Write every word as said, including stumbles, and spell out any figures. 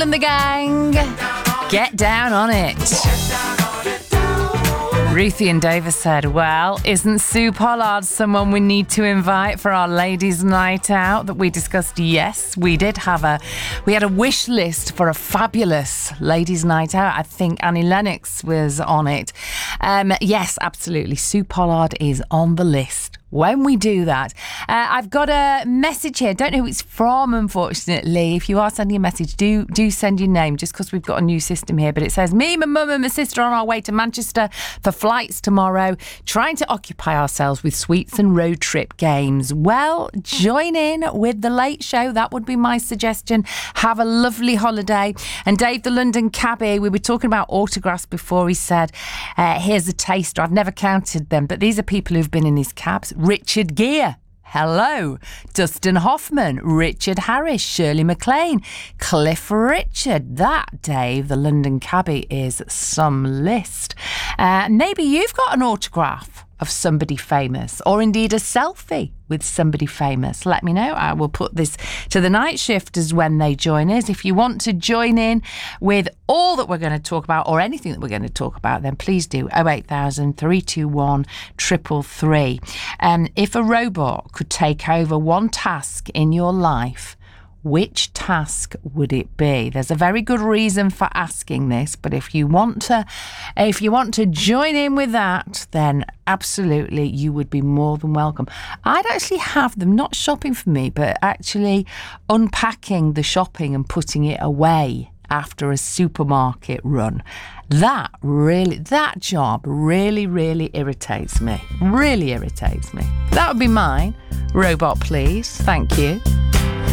and the gang. Get down on it. Ruthie and Davis said, well, isn't Sue Pollard someone we need to invite for our ladies' night out that we discussed? Yes, we did have a, we had a wish list for a fabulous ladies' night out. I think Annie Lennox was on it. Um, yes, absolutely. Sue Pollard is on the list. When we do that, uh, I've got a message here. Don't know who it's from, unfortunately. If you are sending a message, do do send your name, just because we've got a new system here. But it says, me, my mum and my sister on our way to Manchester for flights tomorrow, trying to occupy ourselves with sweets and road trip games. Well, join in with the Late Show. That would be my suggestion. Have a lovely holiday. And Dave, the London cabbie, we were talking about autographs before. He said, uh, here's a taster. I've never counted them, but these are people who've been in his cabs. Richard Gere, hello. Dustin Hoffman, Richard Harris, Shirley MacLaine, Cliff Richard. That, Dave, the London cabbie, is some list. Uh, maybe you've got an autograph of somebody famous, or indeed a selfie with somebody famous. Let me know. I will put this to the night shifters when they join us. If you want to join in with all that we're going to talk about, or anything that we're going to talk about, then please do oh eight thousand, three two one, three three three. Um, if a robot could take over one task in your life, which task would it be? There's a very good reason for asking this, but if you want to, if you want to join in with that, then absolutely you would be more than welcome. I'd actually have them, not shopping for me, but actually unpacking the shopping and putting it away after a supermarket run. That really, that job really, really irritates me. Really irritates me. That would be mine. Robot, please. Thank you.